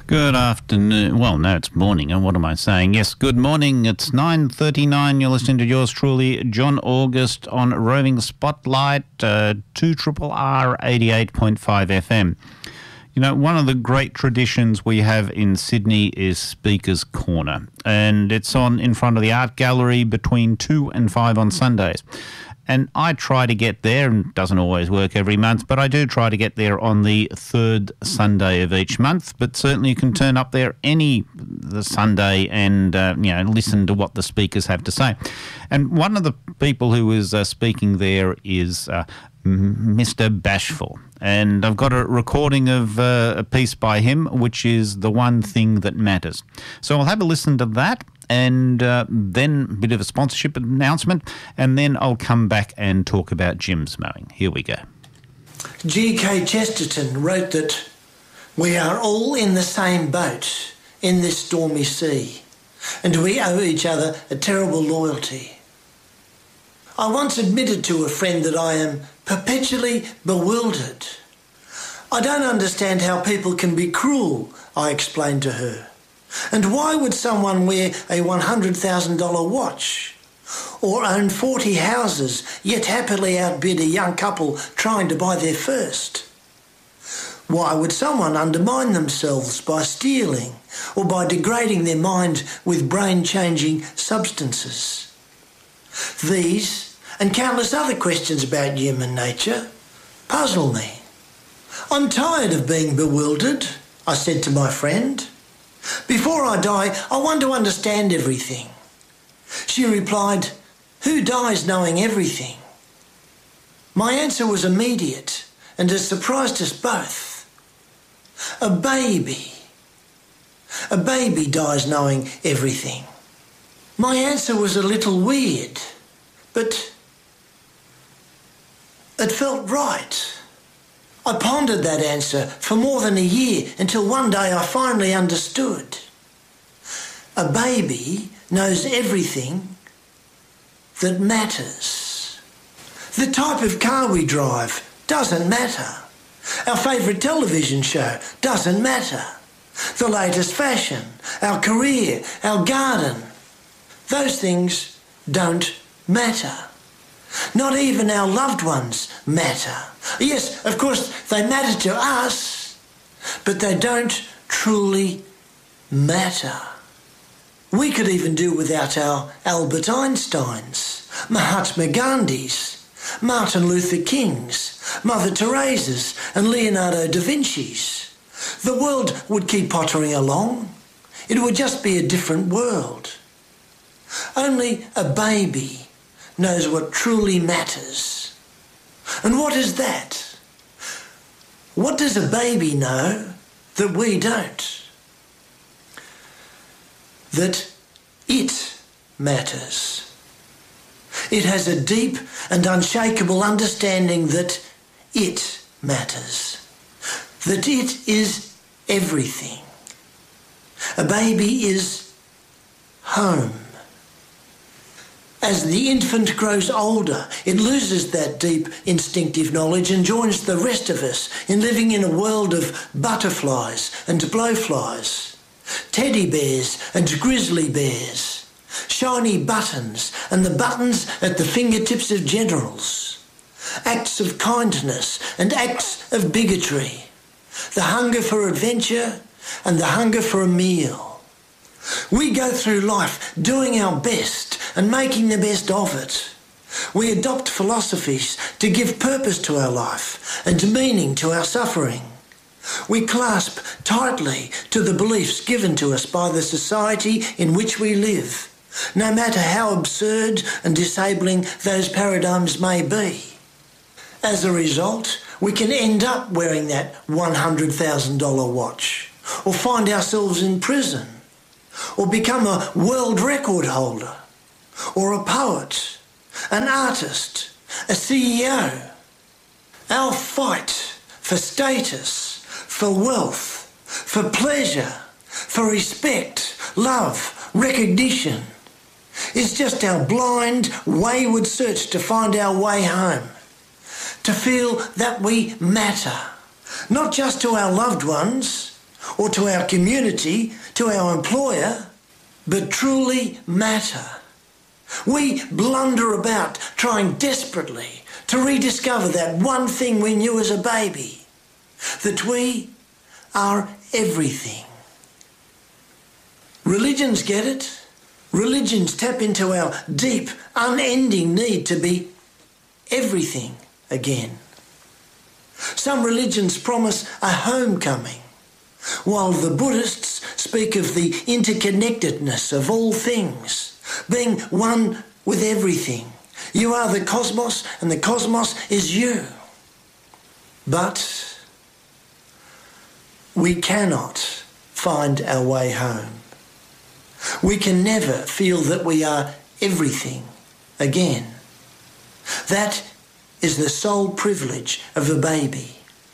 Good afternoon. Well, no, it's morning. And what am I saying? Yes, good morning. It's 9:39. You're listening to yours truly, John August, on Roving Spotlight, 2RRR 88.5 FM. You know, one of the great traditions we have in Sydney is Speaker's Corner, and it's on in front of the Art Gallery between 2 and 5 on Sundays. And I try to get there, and it doesn't always work every month, but I do try to get there on the third Sunday of each month. But certainly you can turn up there the Sunday and, listen to what the speakers have to say. And one of the people who is speaking there is Mr. Bashful. And I've got a recording of a piece by him, which is The One Thing That Matters. So I'll have a listen to that. And then a bit of a sponsorship announcement, and then I'll come back and talk about Jim's mowing. Here we go. G.K. Chesterton wrote that we are all in the same boat in this stormy sea, and we owe each other a terrible loyalty. I once admitted to a friend that I am perpetually bewildered. I don't understand how people can be cruel, I explained to her. And why would someone wear a $100,000 watch or own 40 houses yet happily outbid a young couple trying to buy their first? Why would someone undermine themselves by stealing or by degrading their mind with brain-changing substances? These and countless other questions about human nature puzzle me. I'm tired of being bewildered, I said to my friend. Before I die, I want to understand everything. She replied, who dies knowing everything? My answer was immediate and it surprised us both. A baby. A baby dies knowing everything. My answer was a little weird, but it felt right. I pondered that answer for more than a year until one day I finally understood. A baby knows everything that matters. The type of car we drive doesn't matter. Our favourite television show doesn't matter. The latest fashion, our career, our garden, those things don't matter. Not even our loved ones matter. Yes, of course, they matter to us, but they don't truly matter. We could even do without our Albert Einsteins, Mahatma Gandhis, Martin Luther Kings, Mother Teresa's and Leonardo da Vinci's. The world would keep pottering along. It would just be a different world. Only a baby knows what truly matters. And what is that? What does a baby know that we don't? That it matters. It has a deep and unshakable understanding that it matters. That it is everything. A baby is home. As the infant grows older, it loses that deep instinctive knowledge and joins the rest of us in living in a world of butterflies and blowflies, teddy bears and grizzly bears, shiny buttons and the buttons at the fingertips of generals, acts of kindness and acts of bigotry, the hunger for adventure and the hunger for a meal. We go through life doing our best and making the best of it. We adopt philosophies to give purpose to our life and meaning to our suffering. We clasp tightly to the beliefs given to us by the society in which we live, no matter how absurd and disabling those paradigms may be. As a result, we can end up wearing that $100,000 watch, or find ourselves in prison, or become a world record holder, or a poet, an artist, a CEO. Our fight for status, for wealth, for pleasure, for respect, love, recognition is just our blind, wayward search to find our way home, to feel that we matter, not just to our loved ones or to our community, to our employer, but truly matter. We blunder about trying desperately to rediscover that one thing we knew as a baby, that we are everything. Religions get it. Religions tap into our deep, unending need to be everything again. Some religions promise a homecoming, while the Buddhists speak of the interconnectedness of all things, being one with everything. You are the cosmos, and the cosmos is you. But we cannot find our way home. We can never feel that we are everything again. That is the sole privilege of a baby.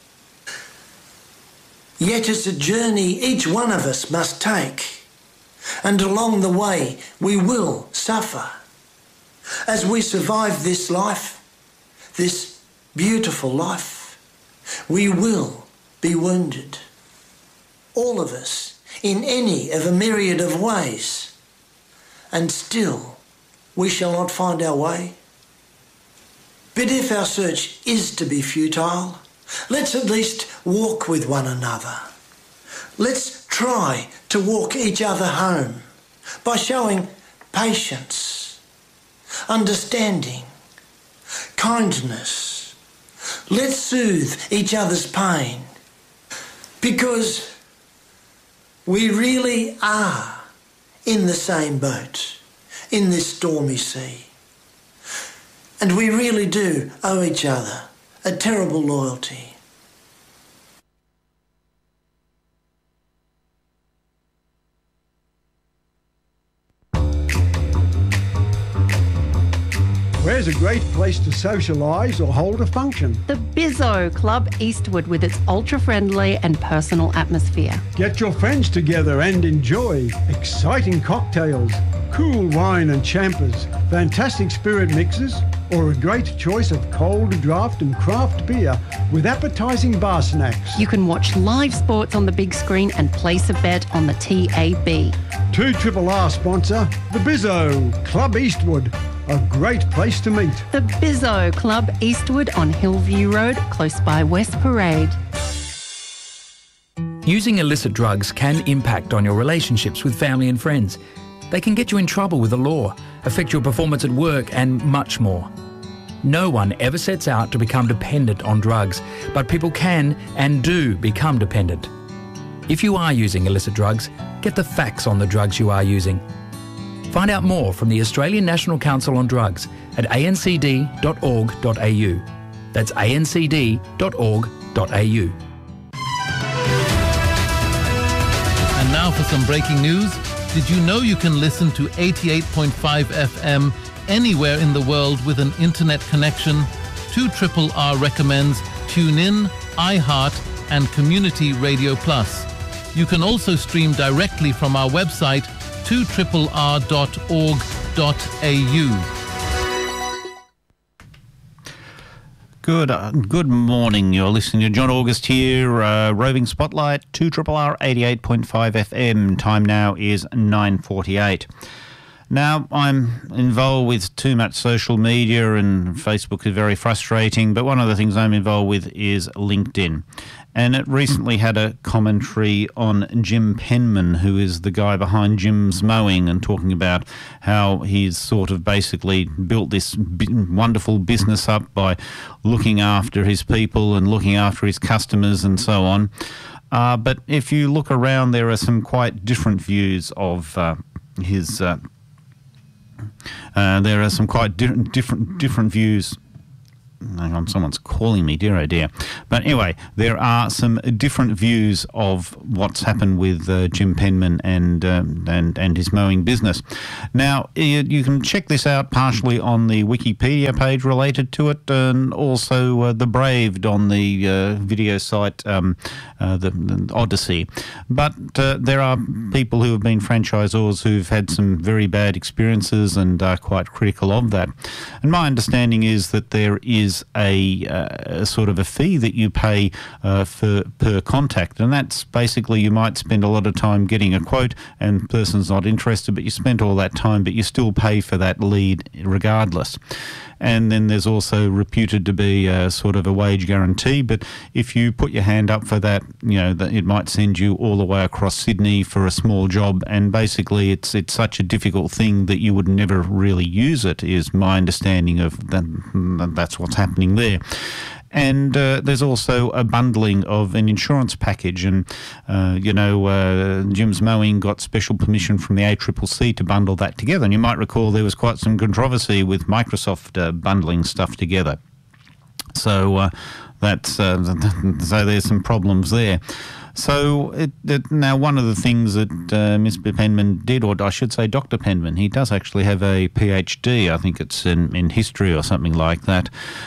Yet it's a journey each one of us must take, and along the way we will suffer. As we survive this life, this beautiful life, we will be wounded. All of us, in any of a myriad of ways, and still we shall not find our way. But if our search is to be futile, let's at least walk with one another. Let's try to walk each other home by showing patience, understanding, kindness. Let's soothe each other's pain, because we really are in the same boat, in this stormy sea. And we really do owe each other a terrible loyalty. Where's a great place to socialise or hold a function? The Bizzo Club Eastwood, with its ultra-friendly and personal atmosphere. Get your friends together and enjoy exciting cocktails, cool wine and champers, fantastic spirit mixes, or a great choice of cold draft and craft beer with appetising bar snacks. You can watch live sports on the big screen and place a bet on the TAB. 2RRR sponsor, the Bizzo Club Eastwood. A great place to meet. The Bizzo Club Eastwood on Hillview Road, close by West Parade. Using illicit drugs can impact on your relationships with family and friends. They can get you in trouble with the law, affect your performance at work, and much more. No one ever sets out to become dependent on drugs, but people can and do become dependent. If you are using illicit drugs, get the facts on the drugs you are using. Find out more from the Australian National Council on Drugs at ancd.org.au. That's ancd.org.au. And now for some breaking news. Did you know you can listen to 88.5 FM anywhere in the world with an internet connection? 2RRR recommends TuneIn, iHeart and Community Radio Plus. You can also stream directly from our website 2RRR.org.au. Good morning. You're listening to John August here, Roving Spotlight, 2RRR 88.5 FM. Time now is 9:48. Now, I'm involved with too much social media, and Facebook is very frustrating, but one of the things I'm involved with is LinkedIn. And it recently had a commentary on Jim Penman, who is the guy behind Jim's Mowing, and talking about how he's sort of basically built this wonderful business up by looking after his people and looking after his customers and so on. But if you look around, there are some quite different views of his... there are some quite different views. Hang on, someone's calling me, dear oh dear. But anyway, there are some different views of what's happened with Jim Penman and his mowing business. Now, you can check this out partially on the Wikipedia page related to it, and also the Braved on the video site, the Odyssey. But there are people who have been franchisors who've had some very bad experiences and are quite critical of that. And my understanding is that there is is a sort of a fee that you pay per contact, and that's basically you might spend a lot of time getting a quote and the person's not interested, but you spent all that time, but you still pay for that lead regardless. And then there's also reputed to be a sort of a wage guarantee, but if you put your hand up for that, that it might send you all the way across Sydney for a small job, and basically it's such a difficult thing that you would never really use it, is my understanding of that. That's what's happening there. And there's also a bundling of an insurance package. And, Jim's Mowing got special permission from the ACCC to bundle that together. And you might recall there was quite some controversy with Microsoft bundling stuff together. So so there's some problems there. So now one of the things that Mr. Penman did, or I should say Dr. Penman, he does actually have a PhD, I think it's in history or something like that.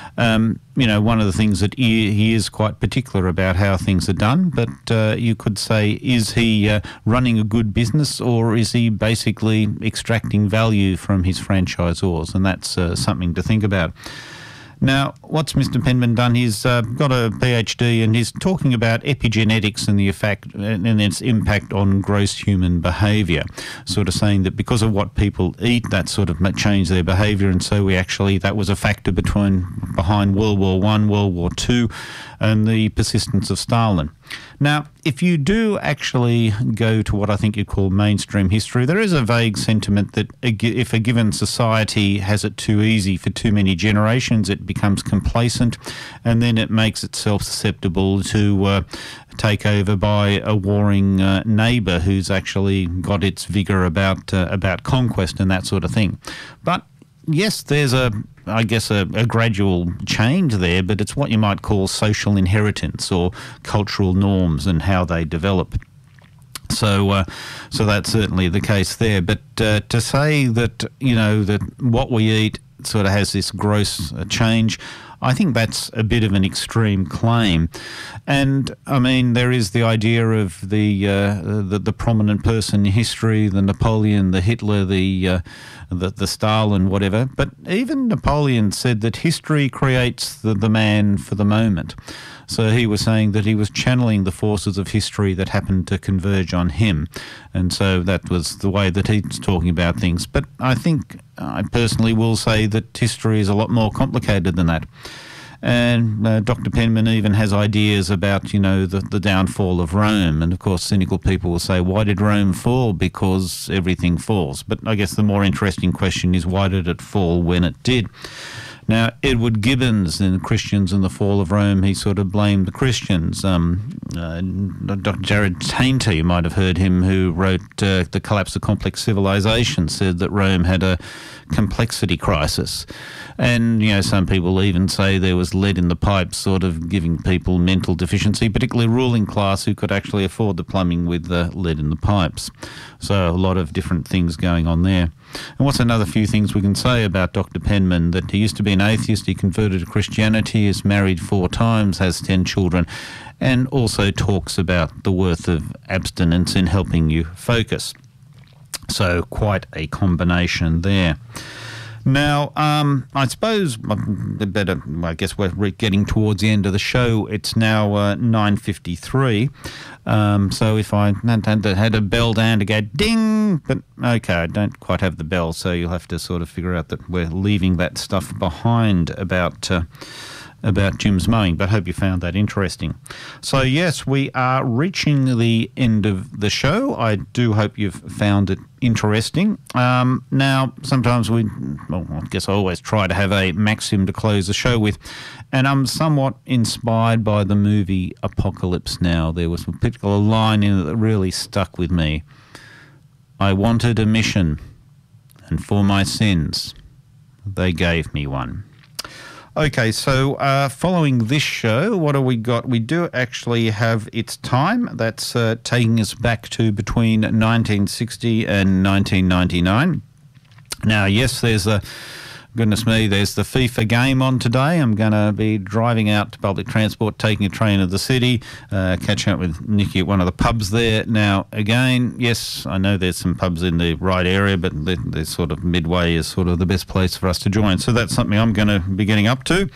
One of the things that he is quite particular about how things are done, but you could say, is he running a good business, or is he basically extracting value from his franchisors? And that's something to think about. Now, what's Mr. Penman done? He's got a PhD and he's talking about epigenetics and the effect and its impact on gross human behaviour, sort of saying that because of what people eat, that sort of changed their behaviour, and so that was a factor behind World War I, World War II, and the persistence of Stalin. Now, if you do actually go to what I think you call mainstream history, there is a vague sentiment that if a given society has it too easy for too many generations, it becomes complacent, and then it makes itself susceptible to take over by a warring neighbour who's actually got its vigour about conquest and that sort of thing. But yes, there's a gradual change there, but it's what you might call social inheritance or cultural norms and how they develop. So that's certainly the case there. But to say that, that what we eat sort of has this gross change, I think that's a bit of an extreme claim. And I mean, there is the idea of the prominent person in history, the Napoleon, the Hitler, the Stalin, whatever. But even Napoleon said that history creates the man for the moment. So he was saying that he was channeling the forces of history that happened to converge on him. And so that was the way that he's talking about things. But I think I personally will say that history is a lot more complicated than that. And Dr. Penman even has ideas about, the downfall of Rome. And, of course, cynical people will say, why did Rome fall? Because everything falls. But I guess the more interesting question is, why did it fall when it did? Now, Edward Gibbons in Christians and the Fall of Rome, he sort of blamed the Christians. Dr. Jared Tainter, you might have heard him, who wrote The Collapse of Complex Civilization, said that Rome had a complexity crisis. And, some people even say there was lead in the pipes, sort of giving people mental deficiency, particularly ruling class who could actually afford the plumbing with the lead in the pipes. So a lot of different things going on there. And what's another few things we can say about Dr. Penman? That he used to be an atheist, he converted to Christianity, is married 4 times, has 10 children, and also talks about the worth of abstinence in helping you focus. So quite a combination there. Now, I suppose I guess we're getting towards the end of the show. It's now 9:53. So if I had a bell down to go ding, but okay, I don't quite have the bell, so you'll have to sort of figure out that we're leaving that stuff behind about Jim's Mowing, but I hope you found that interesting. So yes, we are reaching the end of the show. I do hope you've found it interesting. Now, sometimes I guess I always try to have a maxim to close the show with, and I'm somewhat inspired by the movie Apocalypse Now. There was a particular line in it that really stuck with me. I wanted a mission, and for my sins, they gave me one. Okay, so following this show, what do we got? We do actually have It's Time. That's taking us back to between 1960 and 1999. Now, yes, there's goodness me, there's the FIFA game on today. I'm going to be driving out to public transport, taking a train to the city, catching up with Nikki at one of the pubs there. Now, again, yes, I know there's some pubs in the right area, but they're sort of Midway is sort of the best place for us to join. So that's something I'm going to be getting up to.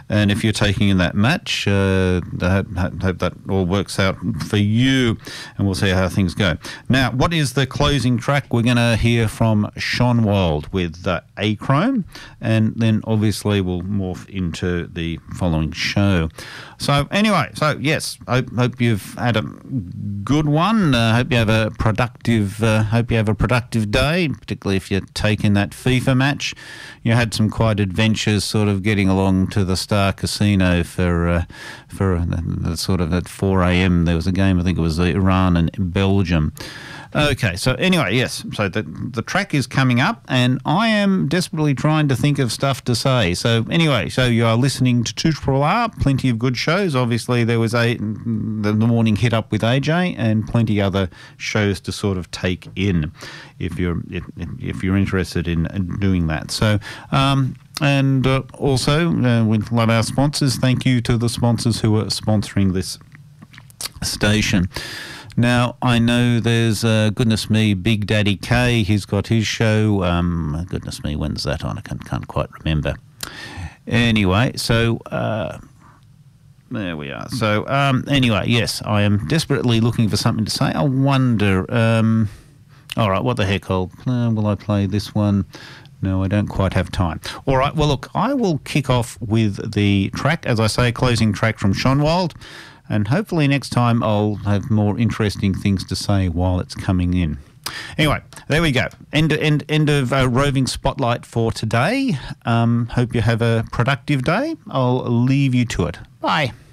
And if you're taking in that match, I hope that all works out for you, and we'll see how things go. Now, what is the closing track? We're going to hear from Schonwald with Achrome, and then obviously we'll morph into the following show. So anyway, yes, hope you've had a good one. Hope you have a productive day, particularly if you're taking that FIFA match. You had some quite adventures, sort of getting along to the Star Casino for sort of at 4 a.m. There was a game. I think it was Iran and Belgium. Okay, so anyway, yes, so the track is coming up, and I am desperately trying to think of stuff to say. So anyway, so you are listening to 2RRR, plenty of good shows. Obviously, there was the morning hit up with AJ, and plenty other shows to sort of take in if you're interested in doing that. So. And also, we love our sponsors. Thank you to the sponsors who are sponsoring this station. Now, I know there's, goodness me, Big Daddy K. He's got his show. Goodness me, when's that on? I can't quite remember. Anyway, so there we are. So anyway, yes, I am desperately looking for something to say. I wonder, all right, what the heck, will I play this one? No, I don't quite have time. All right, well, look, I will kick off with the track, as I say, closing track from Schonwald, and hopefully next time I'll have more interesting things to say while it's coming in. Anyway, there we go. End of Roving Spotlight for today. Hope you have a productive day. I'll leave you to it. Bye.